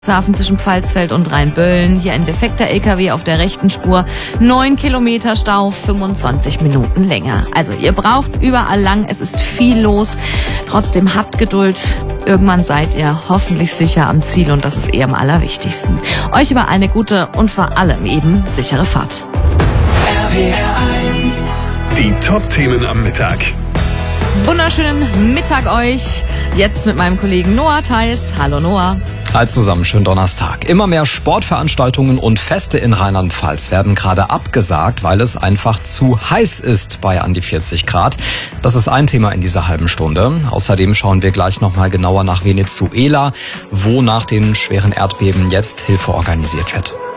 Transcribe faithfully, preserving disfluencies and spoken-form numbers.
Hafen zwischen Pfalzfeld und Rheinböllen. Hier ein defekter L K W auf der rechten Spur. Neun Kilometer Stau, fünfundzwanzig Minuten länger. Also ihr braucht überall lang, es ist viel los. Trotzdem habt Geduld. Irgendwann seid ihr hoffentlich sicher am Ziel und das ist eher am allerwichtigsten. Euch über eine gute und vor allem eben sichere Fahrt. R P R eins. Die Top-Themen am Mittag. Wunderschönen Mittag euch. Jetzt mit meinem Kollegen Noah Theis. Hallo Noah. Hi zusammen, schönen Donnerstag. Immer mehr Sportveranstaltungen und Feste in Rheinland-Pfalz werden gerade abgesagt, weil es einfach zu heiß ist bei an die vierzig Grad. Das ist ein Thema in dieser halben Stunde. Außerdem schauen wir gleich nochmal genauer nach Venezuela, wo nach den schweren Erdbeben jetzt Hilfe organisiert wird.